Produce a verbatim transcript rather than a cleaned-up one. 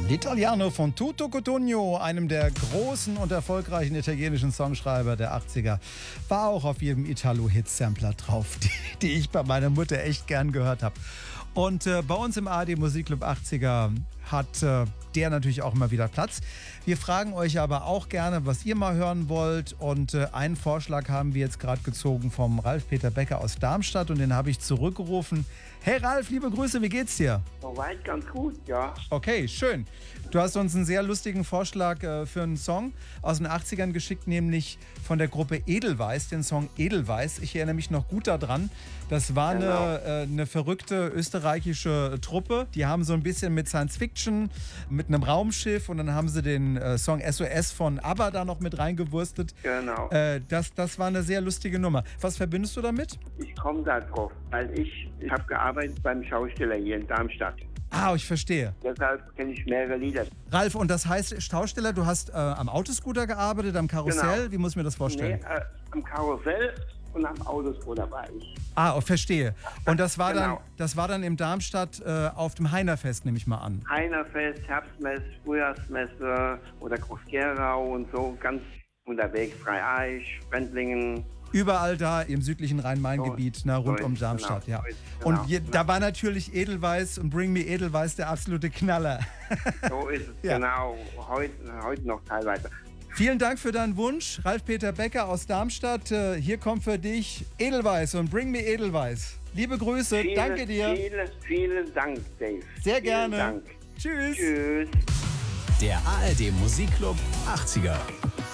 L'Italiano von Tuto Cutugno, einem der großen und erfolgreichen italienischen Songschreiber der achtziger, war auch auf jedem Italo-Hit-Sampler drauf, die, die ich bei meiner Mutter echt gern gehört habe. Und äh, bei uns im A R D Musikclub achtziger hat äh, der natürlich auch immer wieder Platz. Wir fragen euch aber auch gerne, was ihr mal hören wollt. Und äh, einen Vorschlag haben wir jetzt gerade gezogen vom Ralf-Peter Becker aus Darmstadt und den habe ich zurückgerufen. Hey Ralf, liebe Grüße, wie geht's dir? Soweit ganz gut, ja. Okay, schön. Du hast uns einen sehr lustigen Vorschlag äh, für einen Song aus den achtzigern geschickt, nämlich von der Gruppe Edelweiss, den Song Edelweiss. Ich erinnere mich noch gut daran. Das war Genau. eine, äh, eine verrückte österreichische Truppe. Die haben so ein bisschen mit Science Fiction, mit einem Raumschiff und dann haben sie den äh, Song S O S von ABBA da noch mit reingewurstet. Genau. Äh, das, das war eine sehr lustige Nummer. Was verbindest du damit? Ich komme da drauf, weil ich, ich habe gearbeitet beim Schausteller hier in Darmstadt. Ah, ich verstehe. Deshalb kenne ich mehrere Lieder. Ralf, und das heißt, Schausteller, du hast äh, am Autoscooter gearbeitet, am Karussell? Genau. Wie muss ich mir das vorstellen? Nee, äh, am Karussell und am Autoscooter war ich. Ah, oh, verstehe. Und das war, Genau. dann, das war dann im Darmstadt äh, auf dem Heinerfest, nehme ich mal an. Heinerfest, Herbstmesse, Frühjahrsmesse oder Groß-Gerau und so, ganz unterwegs. Dreieich, Sprendlingen. Überall da im südlichen Rhein-Main-Gebiet, So, na, rund so um ist, Darmstadt, genau, ja. so ist, Und genau, je, genau. da war natürlich Edelweiss und Bring Me Edelweiss der absolute Knaller. So ist es, Ja. genau. Heute, heute noch teilweise. Vielen Dank für deinen Wunsch, Ralf-Peter Becker aus Darmstadt. Äh, Hier kommt für dich Edelweiss und Bring Me Edelweiss. Liebe Grüße, Vielen, danke dir. Vielen, vielen Dank, Dave. Sehr Vielen gerne. Dank. Tschüss. Tschüss. Der A R D Musikclub achtziger.